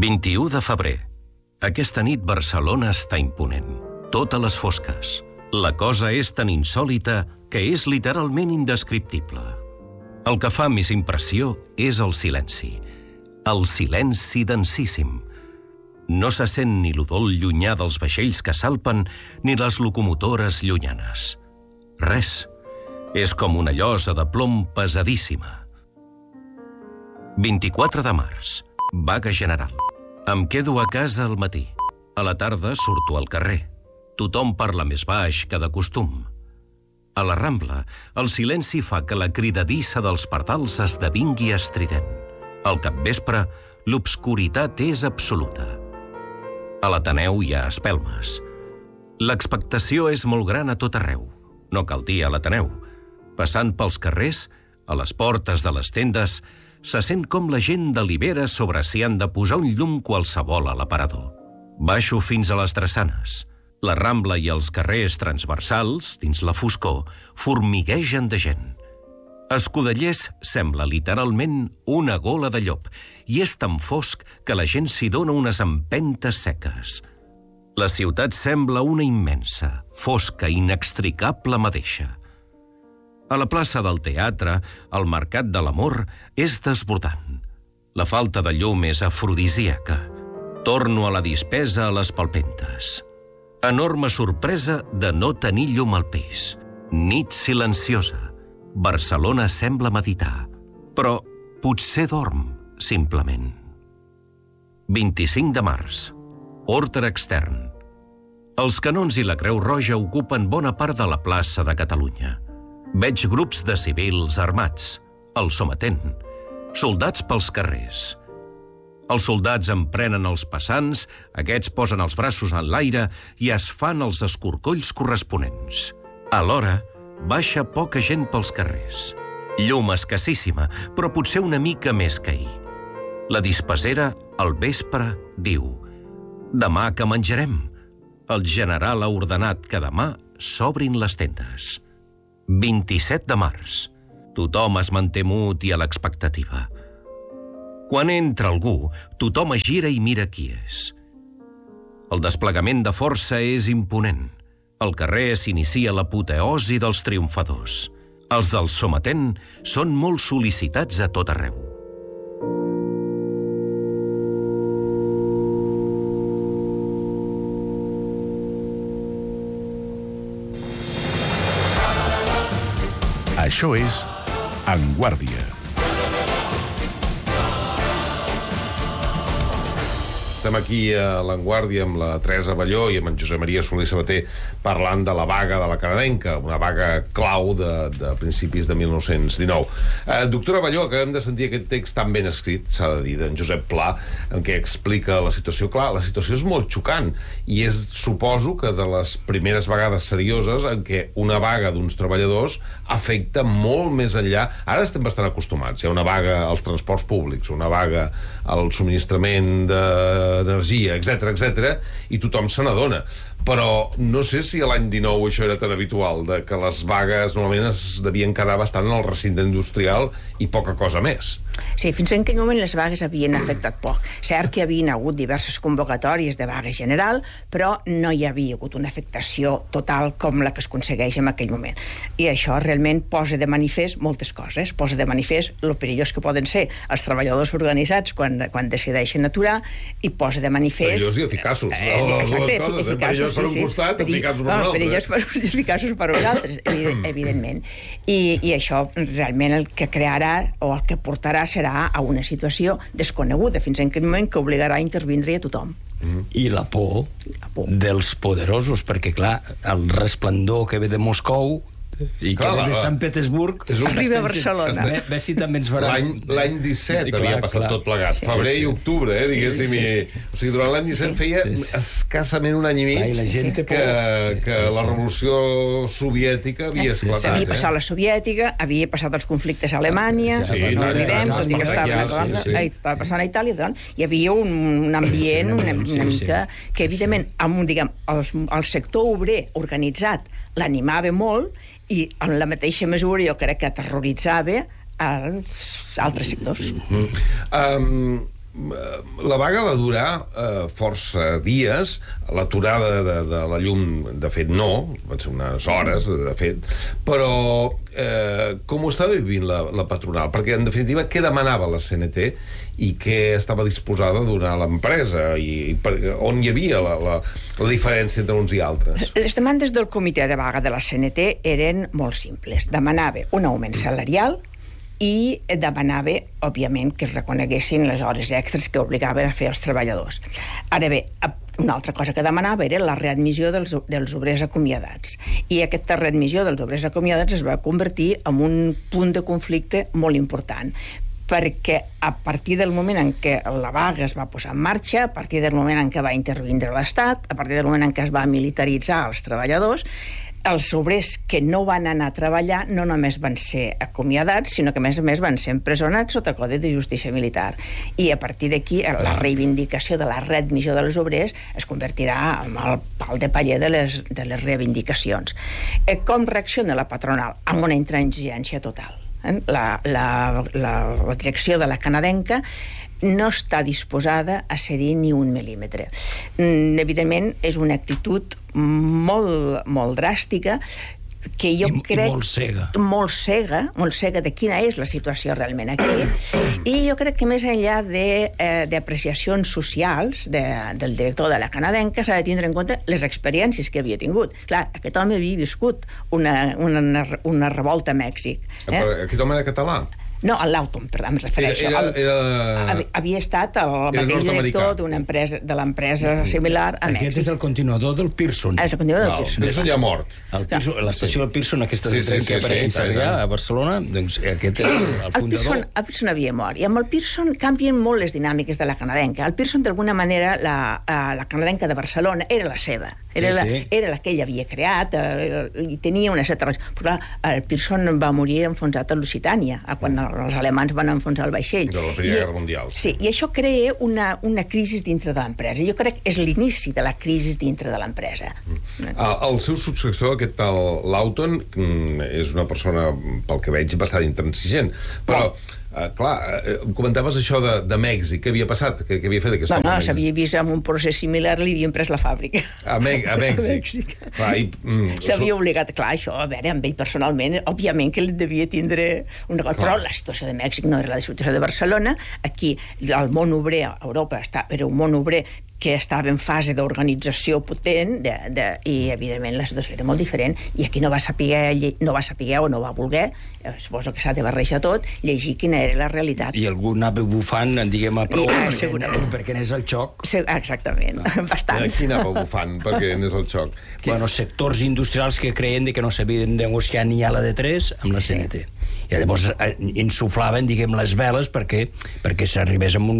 21 de febrer. Aquesta nit Barcelona està imponent. Totes les fosques. La cosa és tan insòlita que és literalment indescriptible. El que fa més impressió és el silenci. El silenci densíssim. No se sent ni l'udol llunyà dels vaixells que salpen ni les locomotores llunyanes. Res. És com una llosa de plom pesadíssima. 24 de març. Vaga general. Em quedo a casa al matí. A la tarda surto al carrer. Tothom parla més baix que de costum. A la Rambla, el silenci fa que la cridadissa dels pardals esdevingui estrident. Al capvespre, l'obscuritat és absoluta. A l'Ateneu hi ha espelmes. L'expectació és molt gran a tot arreu. No cal dir a l'Ateneu. Passant pels carrers, a les portes de les tendes, se sent com la gent delibera sobre si han de posar un llum qualsevol a l'aparador. Baixo fins a les drassanes. La Rambla i els carrers transversals, dins la foscor, formiguegen de gent. Escudellers sembla literalment una gola de llop i és tan fosc que la gent s'hi dona unes empentes seques. La ciutat sembla una immensa, fosca, inextricable madeixa. A la plaça del teatre, el mercat de l'amor és desbordant. La falta de llum és afrodisíaca. Torno a la dispesa a les palpentes. Enorme sorpresa de no tenir llum al pis. Nit silenciosa. Barcelona sembla meditar. Però potser dorm, simplement. 25 de març. Ordre extern. Els canons i la Creu Roja ocupen bona part de la plaça de Catalunya. Veig grups de civils armats, el sometent, soldats pels carrers. Els soldats emprenen els passants, aquests posen els braços en l'aire i es fan els escorcolls corresponents. Alhora, baixa poca gent pels carrers. Llum escassíssima, però potser una mica més que ahir. La dispesera, al vespre, diu: «Demà que menjarem?» El general ha ordenat que demà s'obrin les tendes. 27 de març. Tothom es manté mut i a l'expectativa. Quan entra algú, tothom es gira i mira qui és. El desplegament de força és imponent. Al carrer s'inicia l'apoteosi dels triomfadors. Els del sometent són molt sol·licitats a tot arreu. Això és En Guàrdia. Estem aquí a l'Enguàrdia amb la Teresa Balló i amb en Josep Maria Soler Sabater parlant de la vaga de la canadenca, una vaga clau de principis de 1919. Doctora Balló, acabem de sentir aquest text tan ben escrit, s'ha de dir, d'en Josep Pla, en què explica la situació. Clar, la situació és molt xocant i és, suposo, que de les primeres vegades serioses en què una vaga d'uns treballadors afecta molt més enllà. Ara estem bastant acostumats. Hi ha una vaga als transports públics, una vaga al subministrament d'energia, etc, i tothom se n'adona. Però no sé si a l'any 19 això era tan habitual, de que les vagues normalment es devien quedar bastant en el recinte industrial i poca cosa més. Sí, fins en aquell moment les vagues havien afectat poc. Cert que hi havien hagut diverses convocatòries de vaga general, però no hi havia hagut una afectació total com la que es aconsegueix en aquell moment. I això realment posa de manifest moltes coses. Posa de manifest el perillós que poden ser els treballadors organitzats quan decideixen aturar, i posa de manifest... Perillosos i eficaços. Exacte, eficaços per un costat, eficaços per un altre. Perillosos i eficaços per un altre, evidentment. I això realment el que crearà o el que portarà serà a una situació desconeguda fins en aquell moment que obligarà a intervindre a tothom. I la por dels poderosos, perquè clar, el resplendor que ve de Moscou i que ve de Sant Petersburg arriba a Barcelona. Ve si també ens farà... L'any 17 havia passat tot plegat. Febrer i octubre, diguéssim. O sigui, durant l'any 17 feia escassament un any i mig que la revolució soviètica havia esclatat. Havia passat la soviètica, havia passat els conflictes a Alemanya, no oblidem, tot i que estava passant a Itàlia, hi havia un ambient una mica que, evidentment, el sector obrer organitzat l'animava molt, i en la mateixa mesura jo crec que aterroritzava els altres sectors. la vaga va durar força dies, l'aturada de la llum, de fet, no, van ser unes hores, de fet, però com ho estava vivint la patronal? Perquè, en definitiva, què demanava la CNT i què estava disposada a donar l'empresa? I on hi havia la diferència entre uns i altres? Les demandes del comitè de vaga de la CNT eren molt simples. Demanava un augment salarial i demanava, òbviament, que es reconeguessin les hores extres que obligaven a fer els treballadors. Ara bé, una altra cosa que demanava era la readmissió dels obrers acomiadats. I aquesta readmissió dels obrers acomiadats es va convertir en un punt de conflicte molt important, perquè a partir del moment en què la vaga es va posar en marxa, a partir del moment en què va intervindre l'Estat, a partir del moment en què es va militaritzar els treballadors, els obrers que no van anar a treballar no només van ser acomiadats, sinó que a més van ser empresonats sota codi de justícia militar. I a partir d'aquí la reivindicació de la readmissió dels obrers es convertirà en el pal de paller de les reivindicacions. Com reacciona la patronal? Amb una intransigència total. La direcció de la canadenca no està disposada a cedir ni un mil·límetre. Evidentment, és una actitud molt dràstica que jo crec... Molt cega. Molt cega de quina és la situació realment aquí. I jo crec que més enllà d'apreciacions socials del director de la canadenca s'ha de tindre en compte les experiències que havia tingut. Clar, aquest home havia viscut una revolta a Mèxic. Aquest home era català? No, el Lawton, perdó, em refereixo. Havia estat el mateix director d'una empresa, de l'empresa similar a Mèxic. Aquest és el continuador del Pearson. És el continuador del Pearson. El Pearson ja mort. L'estació del Pearson, aquesta de tren que apareix allà a Barcelona, doncs aquest és el fundador. El Pearson havia mort, i amb el Pearson canvien molt les dinàmiques de la canadenca. El Pearson, d'alguna manera, la canadenca de Barcelona era la seva. Era la que ell havia creat, i tenia una certa relació. Però el Pearson va morir enfonsat a Lusitània, quan els alemans van enfonsar el vaixell. De la Primera Guerra Mundial. Sí, i això crea una crisi dintre de l'empresa. Jo crec que és l'inici de la crisi dintre de l'empresa. El seu successor, aquest tal Lawton, és una persona, pel que veig, bastant intransigent. Però, clar, comentaves això de Mèxic. Què havia passat? Què havia fet aquest home? No, s'havia vist en un procés similar, li havien pres la fàbrica. A Mèxic. S'havia obligat, clar, això, a veure, amb ell personalment, òbviament que li devia tindre un negoci, però la situació de Mèxic no era la situació de Barcelona. Aquí el món obrer a Europa era un món obrer que estava en fase d'organització potent i, evidentment, la situació era molt diferent, i aquí no va saber o no va voler, suposo que s'ha de barrejar tot, llegir quina era la realitat. I algú anava bufant, diguem, a prou, perquè n'és el xoc. Exactament, bastants. Qui anava bufant perquè n'és el xoc? Bueno, sectors industrials que creien que no sabien negociar ni a la D3 amb la CNT. I llavors insuflaven, diguem, les veles perquè s'arribés amb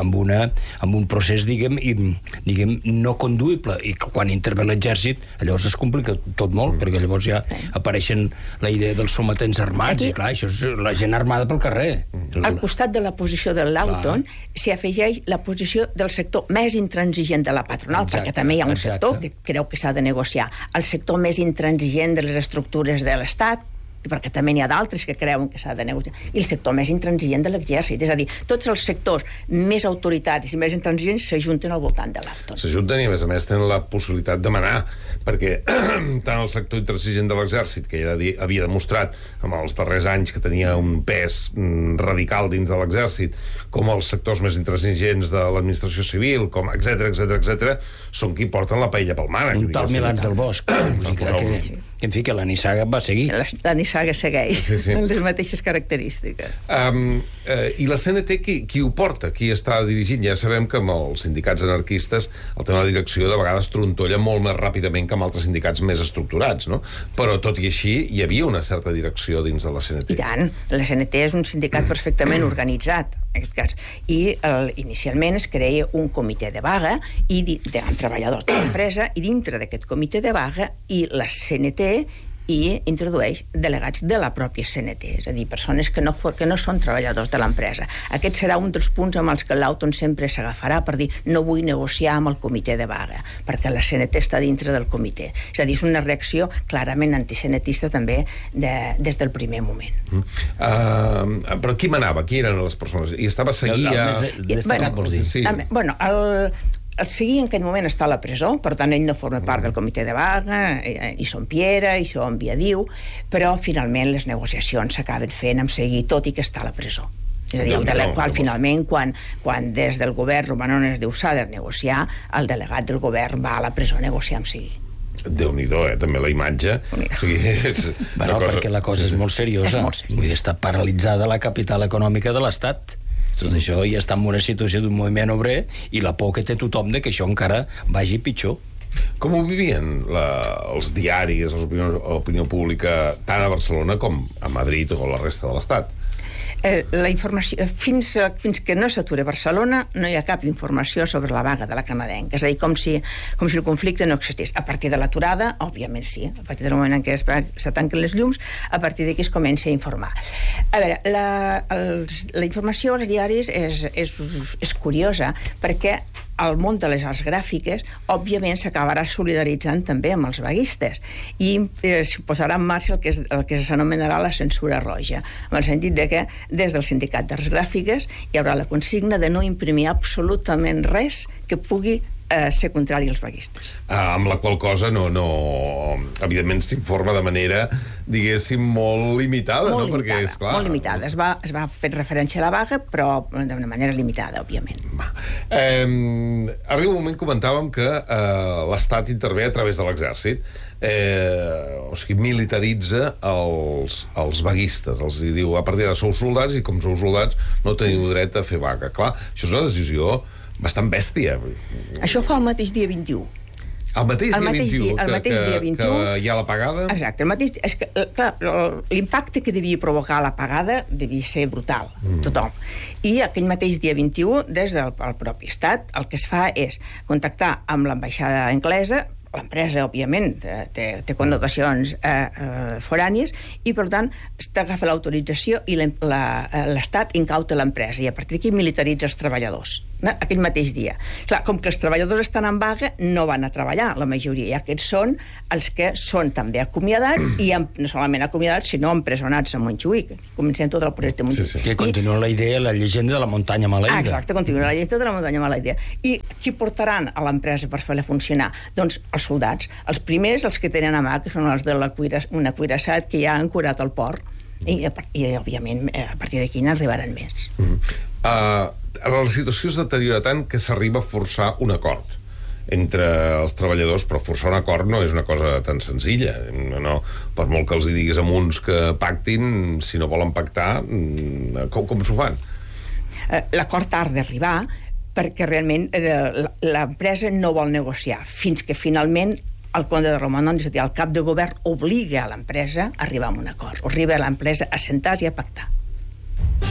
un procés, diguem, no conduïble. I quan intervé l'exèrcit, llavors es complica tot molt, perquè llavors ja apareixen la idea dels sometents armats, i clar, això és la gent armada pel carrer. Al costat de la posició del Lawton s'hi afegeix la posició del sector més intransigent de la patronal, perquè també hi ha un sector que creu que s'ha de negociar. El sector més intransigent de les estructures de l'Estat, perquè també n'hi ha d'altres que creuen que s'ha de negociar, i el sector més intransigent de l'exèrcit. És a dir, tots els sectors més autoritaris i més intransigents s'ajunten al voltant de l'Lawton. S'ajunten i, a més tenen la possibilitat de manar, perquè tant el sector intransigent de l'exèrcit, que ja havia demostrat en els darrers anys que tenia un pes radical dins de l'exèrcit, com els sectors més intransigents de l'administració civil, com etc, són qui porten la paella pel mànec. Un tal Milans del Bosch. En fi, que la Nissaga va seguir. La Nissaga segueix, amb les mateixes característiques. I la CNT qui ho porta? Qui està dirigint? Ja sabem que amb els sindicats anarquistes el tema de la direcció de vegades trontolla molt més ràpidament que amb altres sindicats més estructurats, no? Però tot i així hi havia una certa direcció dins de la CNT. I tant, la CNT és un sindicat perfectament organitzat, en aquest cas. I inicialment es creia un comitè de vaga amb treballadors de l'empresa, i dintre d'aquest comitè de vaga i la CNT i introdueix delegats de la pròpia CNT, és a dir, persones que no són treballadors de l'empresa. Aquest serà un dels punts amb els que l'Auton sempre s'agafarà per dir no vull negociar amb el comitè de vaga, perquè la CNT està dintre del comitè. És a dir, és una reacció clarament anticenetista també des del primer moment. Però qui manava? Qui eren les persones? I estava a seguir destacat, vols dir? Sí. Bueno, el Seguí en aquest moment està a la presó, per tant ell no forma part del comitè de vaga, i Son Piera, i Son Viadiu, però finalment les negociacions s'acaben fent amb Seguí, tot i que està a la presó. És a dir, el delegat, finalment, quan des del govern Romanón es diu s'ha de negociar, el delegat del govern va a la presó a negociar amb Seguí. Déu-n'hi-do, també la imatge. O sigui, perquè la cosa és molt seriosa. Vull dir, està paralitzada la capital econòmica de l'Estat. Tot això ja està en una situació d'un moviment obrer i la por que té tothom de que això encara vagi pitjor. Com ho vivien els diaris, l'opinió pública, tant a Barcelona com a Madrid o a la resta de l'Estat? La informació, fins que no s'atura a Barcelona no hi ha cap informació sobre la vaga de la canadenca, és a dir, com si el conflicte no existís. A partir de l'aturada, òbviament sí, a partir del moment en què se tanquen les llums, a partir d'aquí es comença a informar. A veure, la informació als diaris és curiosa, perquè el món de les arts gràfiques òbviament s'acabarà solidaritzant també amb els vaguistes i s'hi posarà en marxa el que s'anomenarà la censura roja, en el sentit de que des del sindicat d'arts gràfiques hi haurà la consigna de no imprimir absolutament res que pugui ser contrari als vaguistes. Amb la qual cosa evidentment s'informa de manera, diguéssim, molt limitada, no? Perquè, esclar, molt limitada. Es va fer referència a la vaga, però d'una manera limitada, òbviament. Arriba un moment, comentàvem que l'Estat intervé a través de l'exèrcit, o sigui, militaritza els vaguistes, els diu, a partir de sou soldats i com sou soldats no teniu dret a fer vaga. Clar, això és una decisió bastant bèstia. Això fa el mateix dia 21. El mateix dia 21 que hi ha la pagada? Exacte. L'impacte que devia provocar la pagada devia ser brutal, tothom. I aquell mateix dia 21, des del propi estat, el que es fa és contactar amb l'ambaixada anglesa. L'empresa, òbviament, té connotacions forànies i, per tant, t'agafa l'autorització i l'Estat incauta l'empresa i a partir d'aquí militaritza els treballadors aquell mateix dia. Clar, com que els treballadors estan en vaga, no van a treballar, la majoria, i aquests són els que són també acomiadats i no solament acomiadats, sinó empresonats a Montjuïc. Comencem tot el projecte Montjuïc. Que continua la idea, la llegenda de la muntanya maleïda. Exacte, continua la llegenda de la muntanya maleïda. I qui portaran a l'empresa per fer-la funcionar? Doncs els soldats. Els primers, els que tenen a mà, que són els de una cuirassat que ja han curat el port. I òbviament, a partir d'aquí n'arribaran més. La situació es deteriora tant que s'arriba a forçar un acord entre els treballadors, però forçar un acord no és una cosa tan senzilla. No, per molt que els diguis a uns que pactin, si no volen pactar, com s'ho fan? L'acord ha d'arribar perquè realment l'empresa no vol negociar fins que finalment el conde de Romanón, és a dir, el cap de govern, obliga a l'empresa a arribar a un acord, obliga a l'empresa a sentar-se i a pactar.